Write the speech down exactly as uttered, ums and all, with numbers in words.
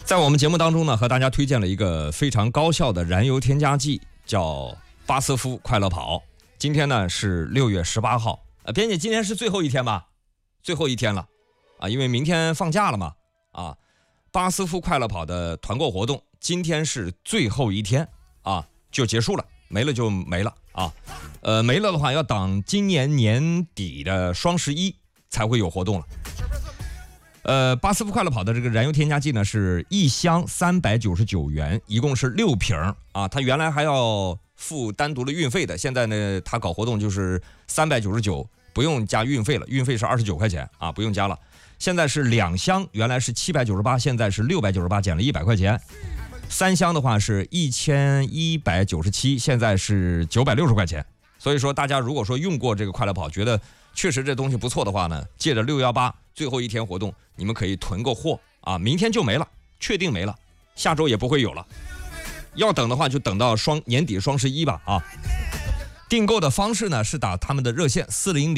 在我们节目当中呢，和大家推荐了一个非常高效的燃油添加剂，叫巴斯夫快乐跑。今天呢是六月十八号，呃，编辑，今天是最后一天吧？最后一天了，啊，因为明天放假了嘛，啊，巴斯夫快乐跑的团购活动今天是最后一天啊，就结束了，没了就没了啊，呃，没了的话要等今年年底的双十一才会有活动了。呃，巴斯夫快乐跑的这个燃油添加剂呢，是一箱三百九十九元，一共是六瓶啊。它原来还要付单独的运费的，现在呢，它搞活动就是三百九十九，不用加运费了，运费是二十九块钱啊，不用加了。现在是两箱，原来是七百九十八，现在是六百九十八，减了一百块钱。三箱的话是一千一百九十七，现在是九百六十块钱。所以说，大家如果说用过这个快乐跑，觉得确实这东西不错的话呢，借着六一八最后一天活动，你们可以囤个货啊，明天就没了，确定没了，下周也不会有了。要等的话，就等到双年底双十一吧啊。订购的方式呢是打他们的热线四零零。